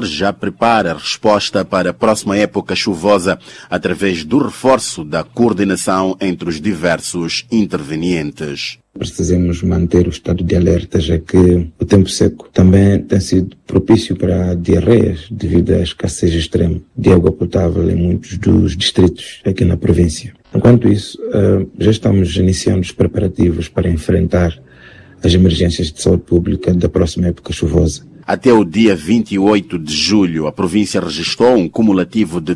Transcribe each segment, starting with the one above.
já prepara a resposta para a próxima época chuvosa através do reforço da coordenação entre os diversos intervenientes. Precisamos manter o estado de alerta, já que o tempo seco também tem sido propício para diarreias devido à escassez extrema de água potável em muitos dos distritos aqui na província. Enquanto isso, já estamos iniciando os preparativos para enfrentar as emergências de saúde pública da próxima época chuvosa. Até o dia 28 de julho, a província registrou um cumulativo de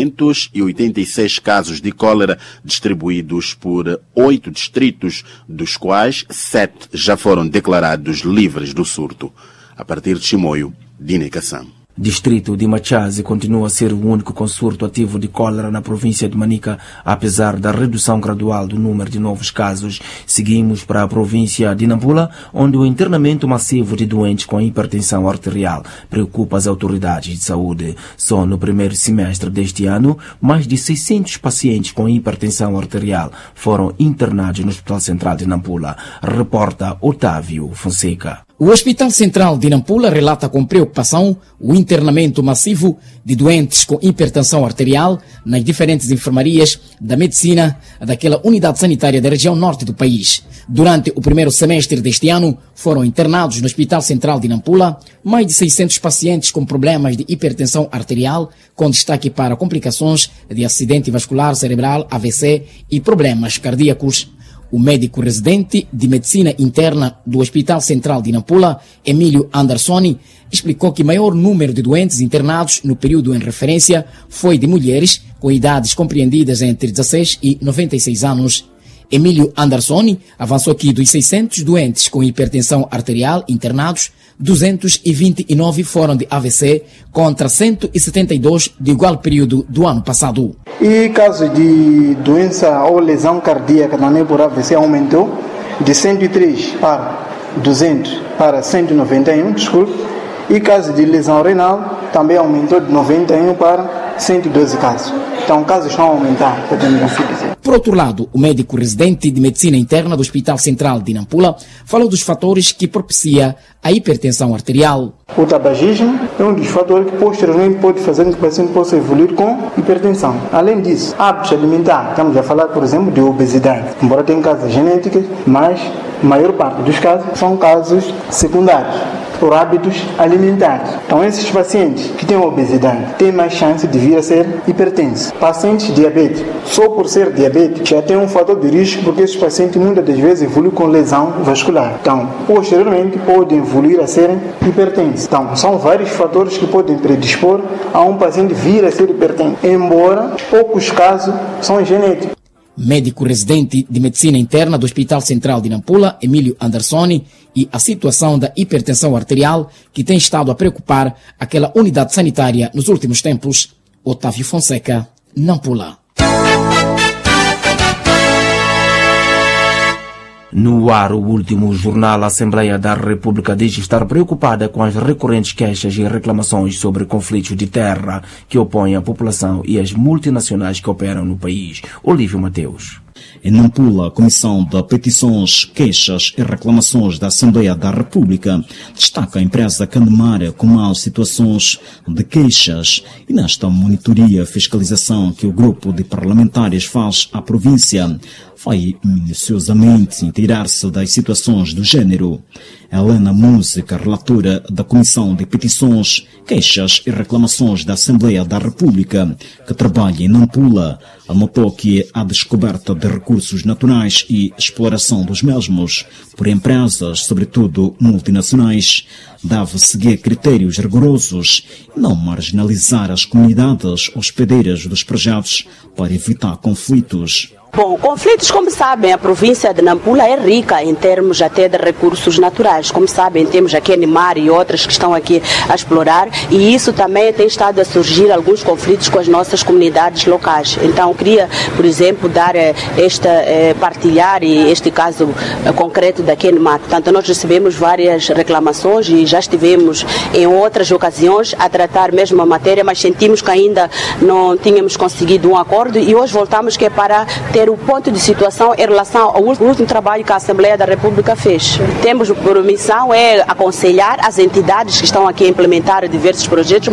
386 casos de cólera distribuídos por 8 distritos, dos quais 7 já foram declarados livres do surto. A partir de Chimoio, Dine Kassan. Distrito de Machazi continua a ser o único com surto ativo de cólera na província de Manica, apesar da redução gradual do número de novos casos. Seguimos para a província de Nampula, onde o internamento massivo de doentes com hipertensão arterial preocupa as autoridades de saúde. Só no primeiro semestre deste ano, mais de 600 pacientes com hipertensão arterial foram internados no Hospital Central de Nampula, reporta Otávio Fonseca. O Hospital Central de Nampula relata com preocupação o internamento massivo de doentes com hipertensão arterial nas diferentes enfermarias da medicina daquela unidade sanitária da região norte do país. Durante o primeiro semestre deste ano, foram internados no Hospital Central de Nampula mais de 600 pacientes com problemas de hipertensão arterial, com destaque para complicações de acidente vascular cerebral, AVC e problemas cardíacos. O médico residente de medicina interna do Hospital Central de Nampula, Emílio Andersoni, explicou que o maior número de doentes internados no período em referência foi de mulheres com idades compreendidas entre 16 e 96 anos. Emílio Andersoni avançou que dos 600 doentes com hipertensão arterial internados, 229 foram de AVC, contra 172 de igual período do ano passado. E casos de doença ou lesão cardíaca também por AVC aumentou de 103 para 200 para 191, desculpe. E casos de lesão renal também aumentou de 91 para 112 casos. Então, casos estão a aumentar, podemos assim dizer. Por outro lado, o médico residente de medicina interna do Hospital Central de Nampula falou dos fatores que propicia a hipertensão arterial. O tabagismo é um dos fatores que posteriormente pode fazer com que o paciente possa evoluir com hipertensão. Além disso, hábitos alimentares. Estamos a falar, por exemplo, de obesidade. Embora tenha causas genéticas, mas a maior parte dos casos são casos secundários por hábitos alimentares. Então, esses pacientes que têm obesidade têm mais chance de vir a ser hipertensos. Pacientes diabéticos, só por ser diabético, já tem um fator de risco, porque esses pacientes muitas das vezes evoluem com lesão vascular. Então, posteriormente, podem evoluir a serem hipertensos. Então, são vários fatores que podem predispor a um paciente vir a ser hipertenso, embora poucos casos são genéticos. Médico residente de medicina interna do Hospital Central de Nampula, Emílio Andersoni, e a situação da hipertensão arterial que tem estado a preocupar aquela unidade sanitária nos últimos tempos. Otávio Fonseca, Nampula. No ar, o último jornal, a Assembleia da República diz estar preocupada com as recorrentes queixas e reclamações sobre conflitos de terra que opõem a população e as multinacionais que operam no país. Olívio Mateus. Em Nampula, a Comissão de Petições, Queixas e Reclamações da Assembleia da República destaca a empresa Candemara com más situações de queixas e nesta monitoria e fiscalização que o grupo de parlamentares faz à província vai minuciosamente inteirar-se das situações do género. Helena Música, relatora da Comissão de Petições, Queixas e Reclamações da Assembleia da República, que trabalha em Nampula, anotou que a descoberta de recursos naturais e exploração dos mesmos por empresas, sobretudo multinacionais, deve seguir critérios rigorosos e não marginalizar as comunidades hospedeiras dos projetos para evitar conflitos. Bom, conflitos, como sabem, a província de Nampula é rica em termos até de recursos naturais. Como sabem, temos aqui Animar e outras que estão aqui a explorar, e isso também tem estado a surgir alguns conflitos com as nossas comunidades locais. Então, queria, por exemplo, partilhar este caso concreto da Animar. Portanto, nós recebemos várias reclamações e já estivemos em outras ocasiões a tratar mesmo a matéria, mas sentimos que ainda não tínhamos conseguido um acordo e hoje voltamos que é para ter o ponto de situação em relação ao último trabalho que a Assembleia da República fez. Temos por missão aconselhar as entidades que estão aqui a implementar diversos projetos,